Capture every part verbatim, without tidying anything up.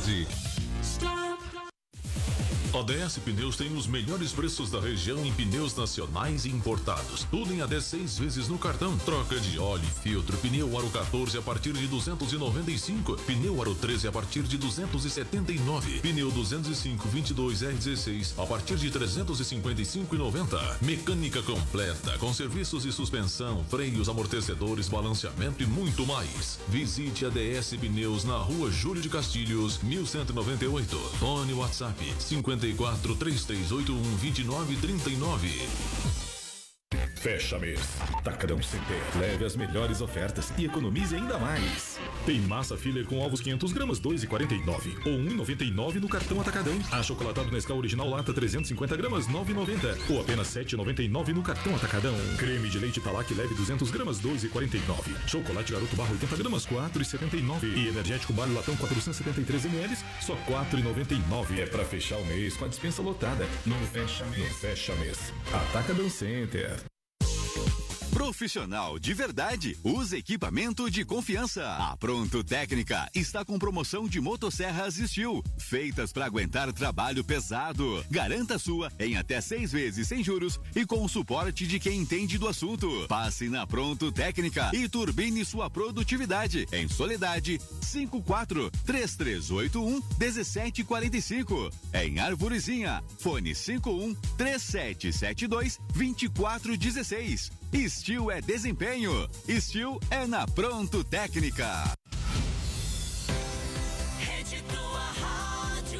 tarde. A D S Pneus tem os melhores preços da região em pneus nacionais e importados. Tudo em até seis vezes no cartão. Troca de óleo e filtro. Pneu Aro quatorze a partir de duzentos e noventa e cinco. Pneu Aro treze a partir de duzentos e setenta e nove. Pneu duzentos e cinco vinte e dois R dezesseis a partir de trezentos e cinquenta e cinco e noventa. Mecânica completa com serviços de suspensão, freios, amortecedores, balanceamento e muito mais. Visite a D S Pneus na Rua Júlio de Castilhos, mil cento e noventa e oito. Fone WhatsApp cinquenta e quatro, três três oito um, vinte e nove, trinta e nove. Fecha mês. Atacadão Center. Leve as melhores ofertas e economize ainda mais. Tem massa filler com ovos quinhentos gramas, dois e quarenta e nove ou um e noventa e nove no cartão Atacadão. Achocolatado Nescau Original Lata trezentos e cinquenta gramas, nove e noventa ou apenas sete e noventa e nove no cartão Atacadão. Creme de leite Talac leve duzentos gramas, dois e quarenta e nove. Chocolate Garoto Barro oitenta gramas, quatro e setenta e nove. E energético Barro Latão quatrocentos e setenta e três mililitros, só quatro e noventa e nove. É pra fechar o mês com a dispensa lotada. Não fecha mês. Não fecha mês. Atacadão Center. Profissional de verdade, usa equipamento de confiança. A Pronto Técnica está com promoção de motosserras Steel, feitas para aguentar trabalho pesado. Garanta a sua em até seis vezes sem juros e com o suporte de quem entende do assunto. Passe na Pronto Técnica e turbine sua produtividade em Soledade cinco quatro, três três oito um, um sete quatro cinco. Em Arvorezinha, fone cinco um, três sete sete dois, dois quatro um seis. Steel é desempenho. Steel é na Pronto Técnica. Rede Tua Rádio.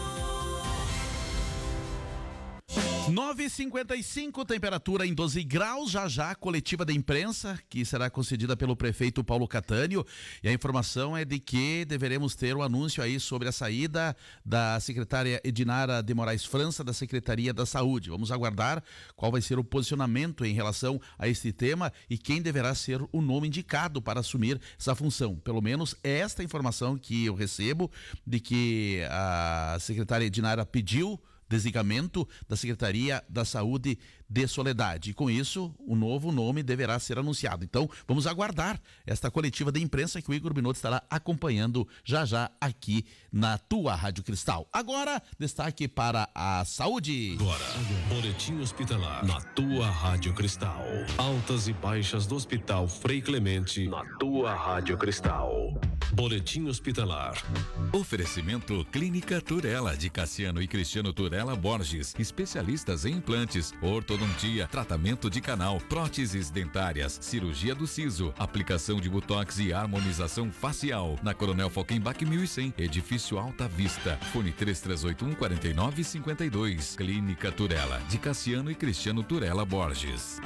nove e cinquenta e cinco, temperatura em doze graus, já já a coletiva da imprensa, que será concedida pelo prefeito Paulo Catânio, e a informação é de que deveremos ter o anúncio aí sobre a saída da secretária Edinara de Moraes França da Secretaria da Saúde. Vamos aguardar qual vai ser o posicionamento em relação a este tema e quem deverá ser o nome indicado para assumir essa função. Pelo menos é esta informação que eu recebo, de que a secretária Edinara pediu desligamento da Secretaria da Saúde de Soledade. E com isso, o novo nome deverá ser anunciado. Então, vamos aguardar esta coletiva de imprensa que o Igor Binotto estará acompanhando já já aqui na tua Rádio Cristal. Agora, destaque para a saúde. Agora, boletim hospitalar na tua Rádio Cristal. Altas e baixas do Hospital Frei Clemente na tua Rádio Cristal. Boletim hospitalar. Oferecimento Clínica Turela, de Cassiano e Cristiano Turela Borges, especialistas em implantes, ortodontia, tratamento de canal, próteses dentárias, cirurgia do siso, aplicação de botox e harmonização facial. Na Coronel Falkenbach mil e cem, edifício Alta Vista. Fone três três oito um, quatro nove cinco dois. Clínica Turela, de Cassiano e Cristiano Turela Borges.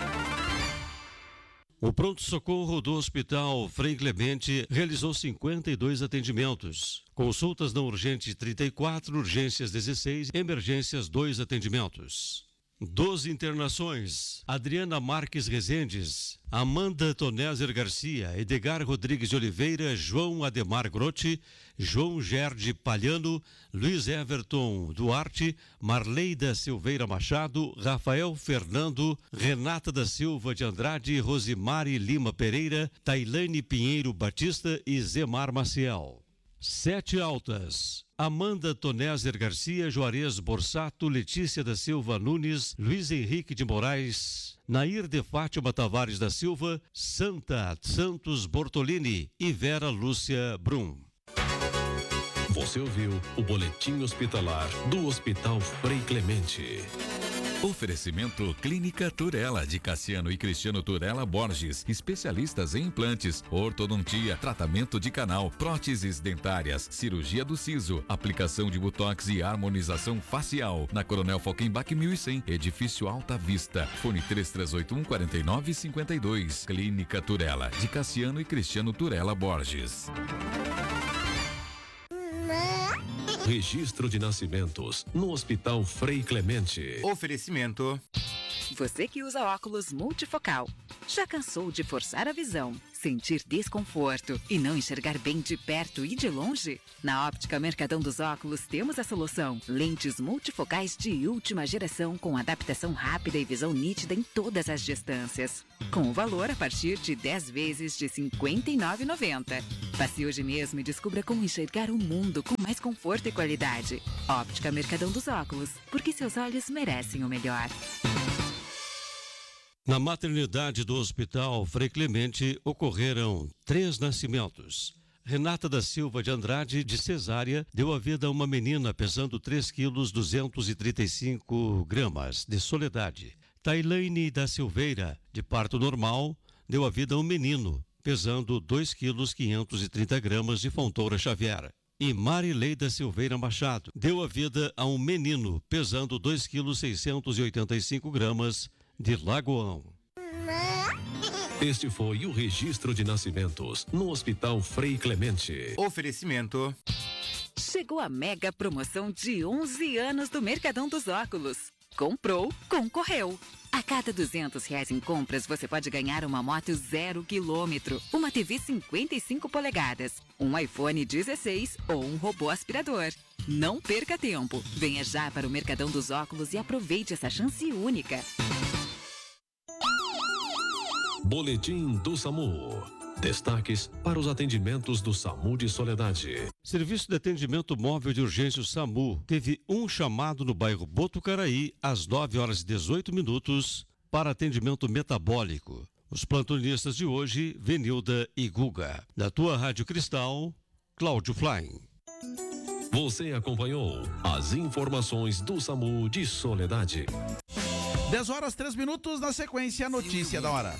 O pronto-socorro do Hospital Frei Clemente realizou cinquenta e dois atendimentos. Consultas não urgentes trinta e quatro, urgências dezesseis, emergências dois atendimentos. doze internações. Adriana Marques Rezendes, Amanda Tonézer Garcia, Edgar Rodrigues de Oliveira, João Ademar Grotti, João Gerde Palhano, Luiz Everton Duarte, Marleida Silveira Machado, Rafael Fernando, Renata da Silva de Andrade, Rosimari Lima Pereira, Tailane Pinheiro Batista e Zemar Maciel. Sete altas. Amanda Tonézer Garcia, Juarez Borsato, Letícia da Silva Nunes, Luiz Henrique de Moraes, Nair de Fátima Tavares da Silva, Santa Santos Bortolini e Vera Lúcia Brum. Você ouviu o boletim hospitalar do Hospital Frei Clemente. Oferecimento Clínica Turela, de Cassiano e Cristiano Turela Borges, especialistas em implantes, ortodontia, tratamento de canal, próteses dentárias, cirurgia do siso, aplicação de botox e harmonização facial. Na Coronel Falkenbach mil e cem, edifício Alta Vista. Fone três três oito um, quatro nove cinco dois. Clínica Turela, de Cassiano e Cristiano Turela Borges. Registro de nascimentos no Hospital Frei Clemente. Oferecimento. Você que usa óculos multifocal, já cansou de forçar a visão sentir desconforto e não enxergar bem de perto e de longe? Na Óptica Mercadão dos Óculos temos a solução. Lentes multifocais de última geração com adaptação rápida e visão nítida em todas as distâncias. Com o valor a partir de dez vezes de cinquenta e nove reais e noventa centavos. Passe hoje mesmo e descubra como enxergar o mundo com mais conforto e qualidade. Óptica Mercadão dos Óculos, porque seus olhos merecem o melhor. Na maternidade do Hospital Frei Clemente ocorreram três nascimentos. Renata da Silva de Andrade, de cesárea, deu a vida a uma menina pesando três quilos duzentos e trinta e cinco gramas, de Soledade. Tailane da Silveira, de parto normal, deu a vida a um menino, pesando dois quilos quinhentos e trinta gramas, de Fontoura Xavier. E Marileida Silveira Machado deu a vida a um menino, pesando dois quilos seiscentos e oitenta e cinco gramas, de Lagoão. Este foi o registro de nascimentos no Hospital Frei Clemente. Oferecimento. Chegou a mega promoção de onze anos do Mercadão dos Óculos. Comprou, concorreu. A cada duzentos reais em compras, você pode ganhar uma moto zero quilômetro, uma T V cinquenta e cinco polegadas, um iPhone dezesseis ou um robô aspirador. Não perca tempo. Venha já para o Mercadão dos Óculos e aproveite essa chance única. Boletim do SAMU. Destaques para os atendimentos do SAMU de Soledade. Serviço de atendimento móvel de urgência SAMU teve um chamado no bairro Botucaraí às nove horas e dezoito minutos para atendimento metabólico. Os plantonistas de hoje, Venilda e Guga. Da tua Rádio Cristal, Cláudio Flying. Você acompanhou as informações do SAMU de Soledade. dez horas, três minutos, na sequência, a notícia da hora.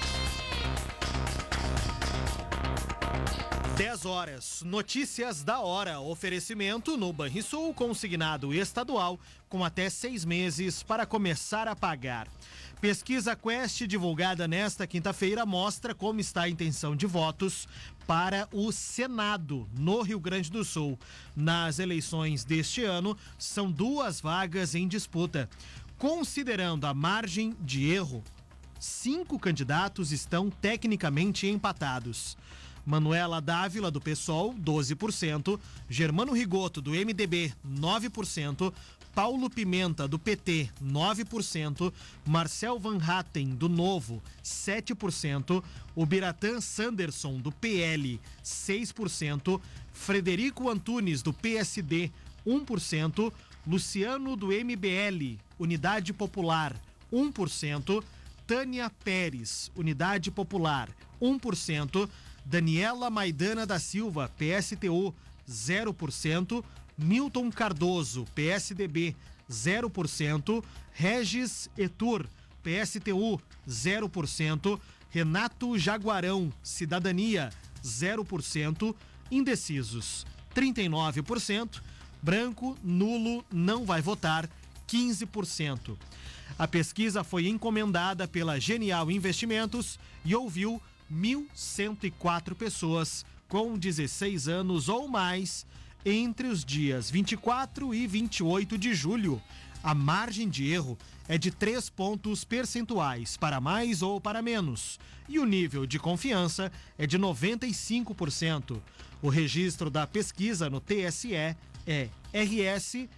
dez horas, notícias da hora, oferecimento no Banrisul, consignado estadual, com até seis meses para começar a pagar. Pesquisa Quest, divulgada nesta quinta-feira, mostra como está a intenção de votos para o Senado no Rio Grande do Sul. Nas eleições deste ano, são duas vagas em disputa. Considerando a margem de erro, cinco candidatos estão tecnicamente empatados. Manuela Dávila, do PSOL, doze por cento, Germano Rigoto, do M D B, nove por cento, Paulo Pimenta, do P T, nove por cento, Marcel Van Hatten, do Novo, sete por cento, o Biratã Sanderson, do P L, seis por cento, Frederico Antunes, do P S D, um por cento, Luciano, do M B L, Unidade Popular, um por cento, Tânia Pérez, Unidade Popular, um por cento, Daniela Maidana da Silva, P S T U, zero por cento, Milton Cardoso, P S D B, zero por cento, Regis Etur, P S T U, zero por cento, Renato Jaguarão, Cidadania, zero por cento, indecisos, trinta e nove por cento, branco, nulo, não vai votar, quinze por cento. A pesquisa foi encomendada pela Genial Investimentos e ouviu mil cento e quatro pessoas com dezesseis anos ou mais entre os dias vinte e quatro e vinte e oito de julho. A margem de erro é de três pontos percentuais, para mais ou para menos, e o nível de confiança é de noventa e cinco por cento. O registro da pesquisa no T S E é R S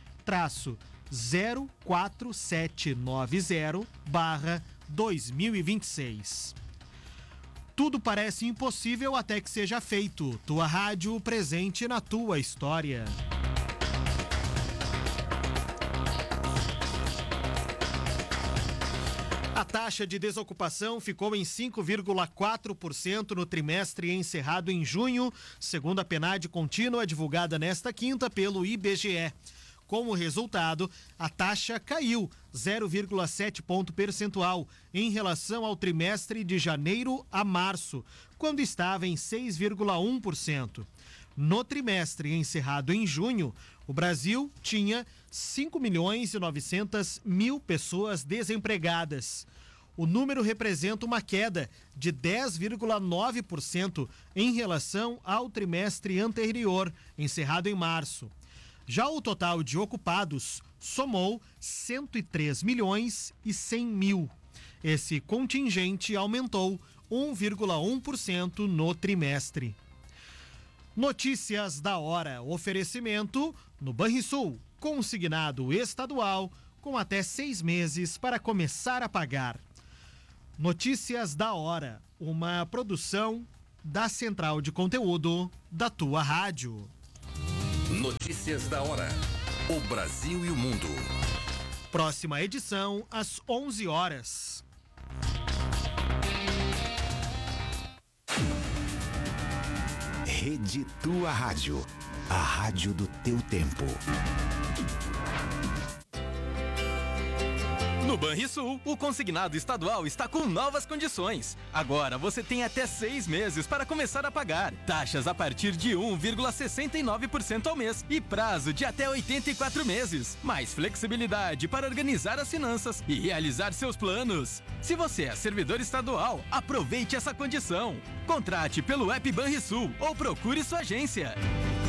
zero quatro sete nove zero barra dois mil e vinte e seis. Tudo parece impossível até que seja feito. Tua rádio presente na tua história. A taxa de desocupação ficou em cinco vírgula quatro por cento no trimestre encerrado em junho, segundo a P N A D contínua divulgada nesta quinta pelo I B G E. Como resultado, a taxa caiu zero vírgula sete ponto percentual em relação ao trimestre de janeiro a março, quando estava em seis vírgula um por cento. No trimestre encerrado em junho, o Brasil tinha cinco milhões e novecentos mil pessoas desempregadas. O número representa uma queda de dez vírgula nove por cento em relação ao trimestre anterior, encerrado em março. Já o total de ocupados somou cento e três milhões e cem mil. Esse contingente aumentou um vírgula um por cento no trimestre. Notícias da hora. Oferecimento no Banrisul, consignado estadual com até seis meses para começar a pagar. Notícias da hora, uma produção da Central de Conteúdo da tua rádio. Notícias da hora. O Brasil e o mundo. Próxima edição às onze horas. Rede Tua Rádio, a rádio do teu tempo. No Banrisul, o consignado estadual está com novas condições. Agora você tem até seis meses para começar a pagar. Taxas a partir de um vírgula sessenta e nove por cento ao mês e prazo de até oitenta e quatro meses. Mais flexibilidade para organizar as finanças e realizar seus planos. Se você é servidor estadual, aproveite essa condição. Contrate pelo app Banrisul ou procure sua agência.